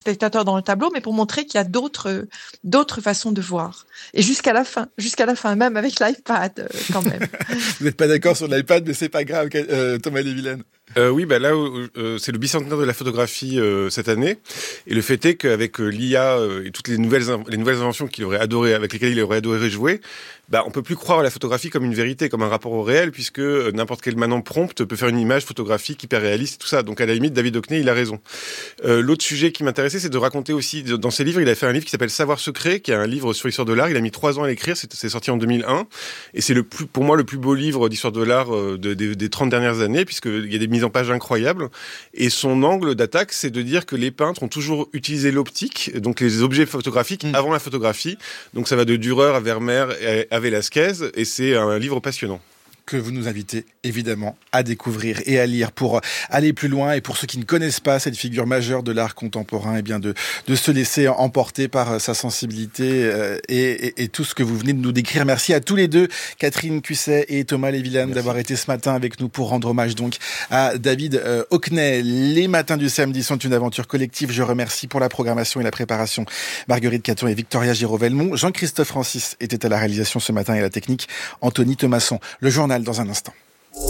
spectateurs dans le tableau, mais pour montrer qu'il y a d'autres façons de voir. Et jusqu'à la fin, même avec l'iPad, quand même. Vous n'êtes pas d'accord sur l'iPad, mais c'est pas grave, Thomas Lévillène. Oui, là, c'est le bicentenaire de la photographie cette année, et le fait est qu'avec l'IA et toutes les nouvelles inventions avec lesquelles il aurait adoré jouer, on peut plus croire à la photographie comme une vérité, comme un rapport au réel, puisque n'importe quel maintenant prompt peut faire une image photographique hyper réaliste et tout ça. Donc à la limite, David Hockney, il a raison. L'autre sujet qui m'intéressait, c'est de raconter aussi, dans ses livres, il a fait un livre qui s'appelle Savoir secret, qui est un livre sur l'histoire de l'art. Il a mis 3 ans à l'écrire, c'est sorti en 2001, et c'est pour moi le plus beau livre d'histoire de l'art des 30 dernières années, puisqu'il y a des mises en page incroyables. Et son angle d'attaque, c'est de dire que les peintres ont toujours utilisé l'optique, donc les objets photographiques, avant la photographie. Donc ça va de Dürer à Vermeer à Velázquez, et c'est un livre passionnant. Que vous nous invitez évidemment à découvrir et à lire pour aller plus loin, et pour ceux qui ne connaissent pas cette figure majeure de l'art contemporain, de se laisser emporter par sa sensibilité et tout ce que vous venez de nous décrire. Merci à tous les deux, Catherine Cusset et Thomas Lévillène, d'avoir été ce matin avec nous pour rendre hommage donc à David Hockney. Les matins du samedi sont une aventure collective. Je remercie pour la programmation et la préparation Marguerite Caton et Victoria Giraud-Velmont. Jean-Christophe Francis était à la réalisation ce matin et à la technique, Anthony Thomasson. Le journal dans un instant.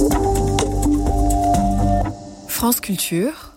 France Culture.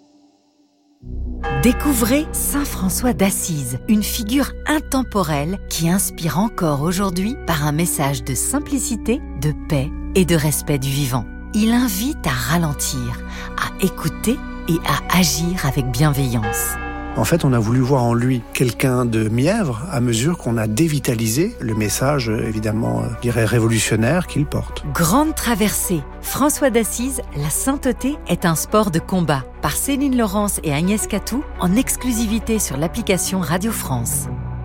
Découvrez Saint François d'Assise, une figure intemporelle qui inspire encore aujourd'hui par un message de simplicité, de paix et de respect du vivant. Il invite à ralentir, à écouter et à agir avec bienveillance. En fait, on a voulu voir en lui quelqu'un de mièvre à mesure qu'on a dévitalisé le message, évidemment, je dirais révolutionnaire qu'il porte. Grande traversée. François d'Assise, la sainteté est un sport de combat. Par Céline Laurence et Agnès Catou, en exclusivité sur l'application Radio France.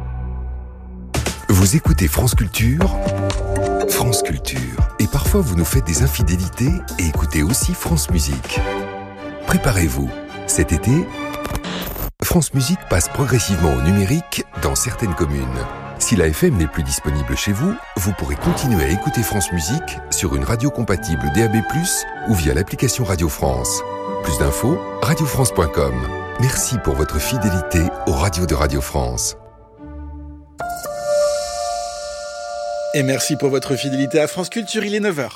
Vous écoutez France Culture, France Culture. Et parfois, vous nous faites des infidélités et écoutez aussi France Musique. Préparez-vous. Cet été, France Musique passe progressivement au numérique dans certaines communes. Si la FM n'est plus disponible chez vous, vous pourrez continuer à écouter France Musique sur une radio compatible DAB+, ou via l'application Radio France. Plus d'infos, radiofrance.com. Merci pour votre fidélité aux radios de Radio France. Et merci pour votre fidélité à France Culture, il est 9h.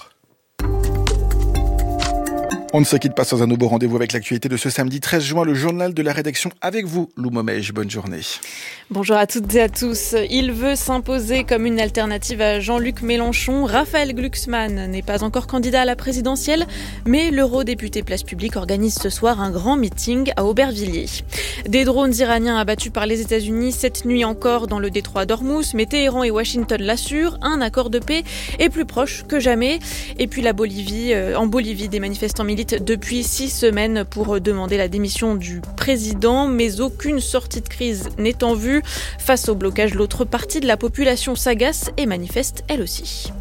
On ne se quitte pas sans un nouveau rendez-vous avec l'actualité de ce samedi 13 juin, le journal de la rédaction avec vous, Lou Momège. Bonne journée. Bonjour à toutes et à tous. Il veut s'imposer comme une alternative à Jean-Luc Mélenchon. Raphaël Glucksmann n'est pas encore candidat à la présidentielle, mais l'eurodéputé Place Publique organise ce soir un grand meeting à Aubervilliers. Des drones iraniens abattus par les États-Unis cette nuit encore dans le détroit d'Ormuz, mais Téhéran et Washington l'assurent, un accord de paix est plus proche que jamais. Et puis la Bolivie, en Bolivie, des manifestants militent depuis 6 semaines pour demander la démission du président, mais aucune sortie de crise n'est en vue. Face au blocage, l'autre partie de la population s'agace et manifeste elle aussi.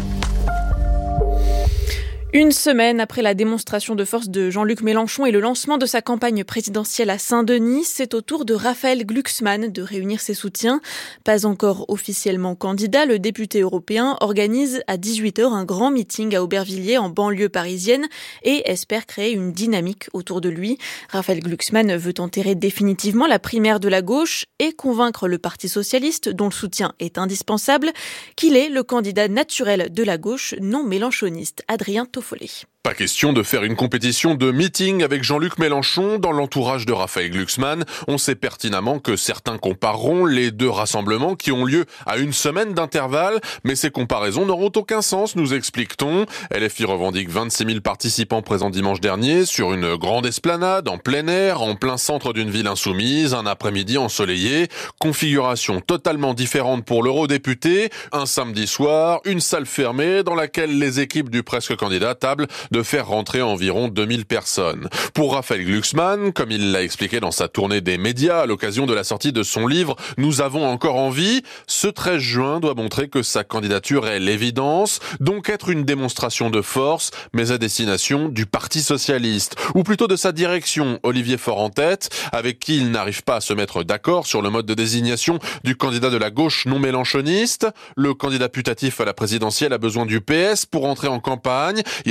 Une semaine après la démonstration de force de Jean-Luc Mélenchon et le lancement de sa campagne présidentielle à Saint-Denis, c'est au tour de Raphaël Glucksmann de réunir ses soutiens. Pas encore officiellement candidat, le député européen organise à 18h un grand meeting à Aubervilliers en banlieue parisienne et espère créer une dynamique autour de lui. Raphaël Glucksmann veut enterrer définitivement la primaire de la gauche et convaincre le Parti socialiste, dont le soutien est indispensable, qu'il est le candidat naturel de la gauche non mélenchoniste. Adrien Toffolé. Pas question de faire une compétition de meeting avec Jean-Luc Mélenchon dans l'entourage de Raphaël Glucksmann. On sait pertinemment que certains compareront les deux rassemblements qui ont lieu à une semaine d'intervalle, mais ces comparaisons n'auront aucun sens, nous explique-t-on. LFI revendique 26 000 participants présents dimanche dernier sur une grande esplanade en plein air, en plein centre d'une ville insoumise, un après-midi ensoleillé. Configuration totalement différente pour l'eurodéputé. Un samedi soir, une salle fermée dans laquelle les équipes du presque candidat tablent de faire rentrer environ 2000 personnes. Pour Raphaël Glucksmann, comme il l'a expliqué dans sa tournée des médias à l'occasion de la sortie de son livre « Nous avons encore envie », ce 13 juin doit montrer que sa candidature est l'évidence, donc être une démonstration de force, mais à destination du Parti socialiste, ou plutôt de sa direction, Olivier Faure en tête, avec qui il n'arrive pas à se mettre d'accord sur le mode de désignation du candidat de la gauche non mélenchoniste. Le candidat putatif à la présidentielle a besoin du PS pour entrer en campagne, il a besoin de leur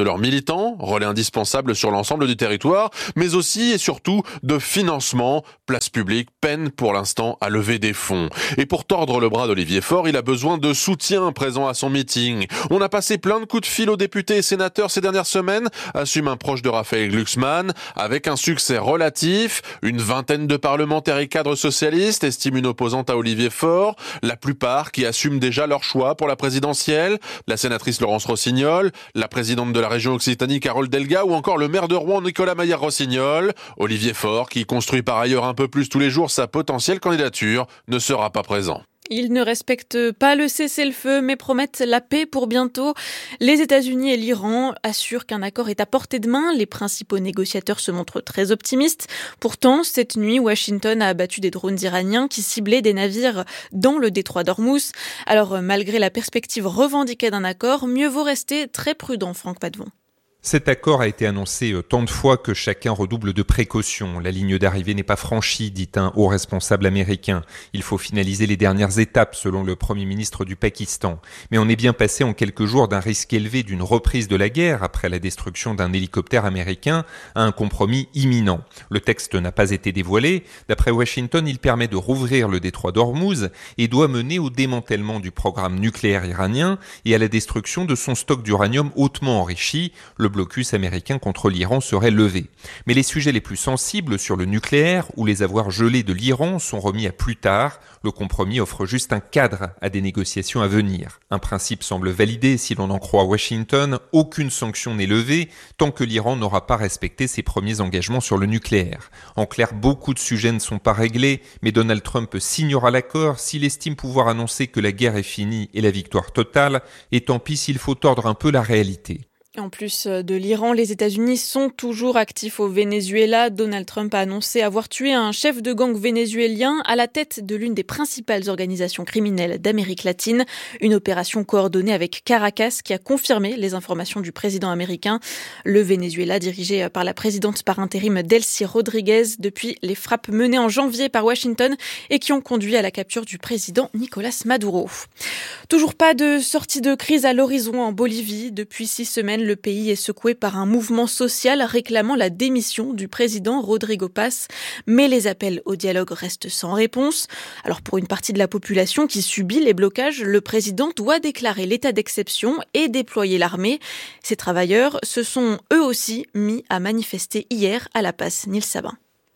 leurs militants, relais indispensable sur l'ensemble du territoire, mais aussi et surtout de financement. Place Publique peine pour l'instant à lever des fonds. Et pour tordre le bras d'Olivier Faure, il a besoin de soutien présent à son meeting. On a passé plein de coups de fil aux députés et sénateurs ces dernières semaines, assume un proche de Raphaël Glucksmann, avec un succès relatif. Une vingtaine de parlementaires et cadres socialistes estiment une opposante à Olivier Faure, la plupart qui assument déjà leur choix pour la présidentielle, la sénatrice Laurence Rossignol, la présidente de la région Occitanie Carole Delga ou encore le maire de Rouen Nicolas Maillard-Rossignol. Olivier Faure, qui construit par ailleurs un peu plus tous les jours sa potentielle candidature, ne sera pas présent. Ils ne respectent pas le cessez-le-feu, mais promettent la paix pour bientôt. Les États-Unis et l'Iran assurent qu'un accord est à portée de main. Les principaux négociateurs se montrent très optimistes. Pourtant, cette nuit, Washington a abattu des drones iraniens qui ciblaient des navires dans le détroit d'Ormuz. Alors, malgré la perspective revendiquée d'un accord, mieux vaut rester très prudent, Franck Padevon. Cet accord a été annoncé tant de fois que chacun redouble de précautions. La ligne d'arrivée n'est pas franchie, dit un haut responsable américain. Il faut finaliser les dernières étapes, selon le Premier ministre du Pakistan. Mais on est bien passé en quelques jours d'un risque élevé d'une reprise de la guerre, après la destruction d'un hélicoptère américain, à un compromis imminent. Le texte n'a pas été dévoilé. D'après Washington, il permet de rouvrir le détroit d'Ormuz et doit mener au démantèlement du programme nucléaire iranien et à la destruction de son stock d'uranium hautement enrichi. Le blocus américain contre l'Iran serait levé. Mais les sujets les plus sensibles sur le nucléaire ou les avoirs gelés de l'Iran sont remis à plus tard. Le compromis offre juste un cadre à des négociations à venir. Un principe semble validé si l'on en croit Washington. Aucune sanction n'est levée tant que l'Iran n'aura pas respecté ses premiers engagements sur le nucléaire. En clair, beaucoup de sujets ne sont pas réglés, mais Donald Trump signera l'accord s'il estime pouvoir annoncer que la guerre est finie et la victoire totale, et tant pis s'il faut tordre un peu la réalité. En plus de l'Iran, les États-Unis sont toujours actifs au Venezuela. Donald Trump a annoncé avoir tué un chef de gang vénézuélien à la tête de l'une des principales organisations criminelles d'Amérique latine. Une opération coordonnée avec Caracas qui a confirmé les informations du président américain. Le Venezuela, dirigé par la présidente par intérim Delcy Rodriguez depuis les frappes menées en janvier par Washington et qui ont conduit à la capture du président Nicolás Maduro. Toujours pas de sortie de crise à l'horizon en Bolivie. Depuis 6 semaines, le pays est secoué par un mouvement social réclamant la démission du président Rodrigo Paz. Mais les appels au dialogue restent sans réponse. Alors pour une partie de la population qui subit les blocages, le président doit déclarer l'état d'exception et déployer l'armée. Ces travailleurs se sont eux aussi mis à manifester hier à La Paz. Nils Sabin.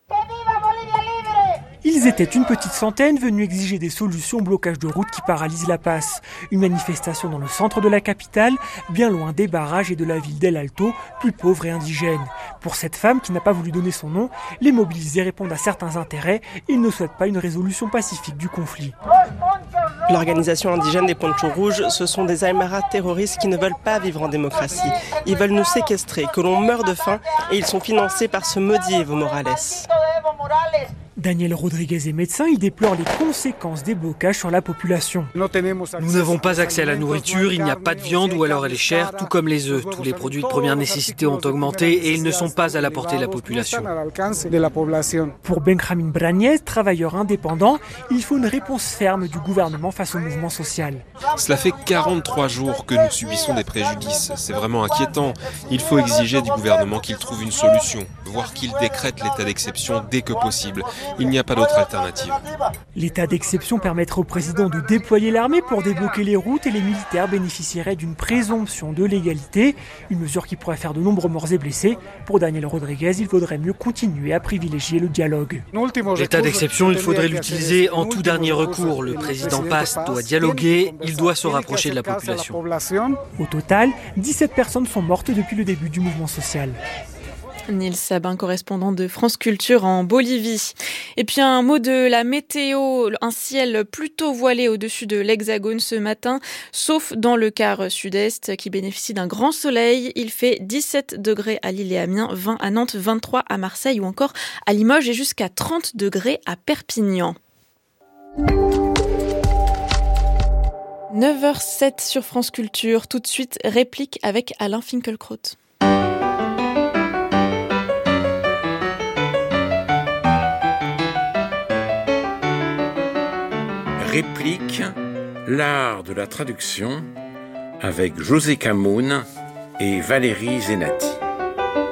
Ils étaient une petite centaine venus exiger des solutions au blocage de routes qui paralyse La Paz. Une manifestation dans le centre de la capitale, bien loin des barrages et de la ville d'El Alto, plus pauvre et indigène. Pour cette femme qui n'a pas voulu donner son nom, les mobilisés répondent à certains intérêts et ils ne souhaitent pas une résolution pacifique du conflit. L'organisation indigène des Ponchos Rouges, ce sont des Aymaras terroristes qui ne veulent pas vivre en démocratie. Ils veulent nous séquestrer, que l'on meure de faim et ils sont financés par ce maudit Evo Morales. Daniel Rodriguez est médecin, il déplore les conséquences des blocages sur la population. Nous n'avons pas accès à la nourriture, il n'y a pas de viande ou alors elle est chère, tout comme les œufs. Tous les produits de première nécessité ont augmenté et ils ne sont pas à la portée de la population. Pour Benjamin Brañez, travailleur indépendant, il faut une réponse ferme du gouvernement face au mouvement social. Cela fait 43 jours que nous subissons des préjudices. C'est vraiment inquiétant. Il faut exiger du gouvernement qu'il trouve une solution, voire qu'il décrète l'état d'exception dès que possible. Il n'y a pas d'autre alternative. L'état d'exception permettrait au président de déployer l'armée pour débloquer les routes et les militaires bénéficieraient d'une présomption de légalité, une mesure qui pourrait faire de nombreux morts et blessés. Pour Daniel Rodriguez, il faudrait mieux continuer à privilégier le dialogue. L'état d'exception, il faudrait l'utiliser en tout dernier recours. Le président Paz doit dialoguer, il doit se rapprocher de la population. Au total, 17 personnes sont mortes depuis le début du mouvement social. Nils Sabin, correspondant de France Culture en Bolivie. Et puis un mot de la météo, un ciel plutôt voilé au-dessus de l'Hexagone ce matin, sauf dans le quart sud-est qui bénéficie d'un grand soleil. Il fait 17 degrés à Lille et Amiens, 20 à Nantes, 23 à Marseille ou encore à Limoges et jusqu'à 30 degrés à Perpignan. 9h07 sur France Culture. Tout de suite, réplique avec Alain Finkielkraut. Réplique, l'art de la traduction, avec José Camoun et Valérie Zenati.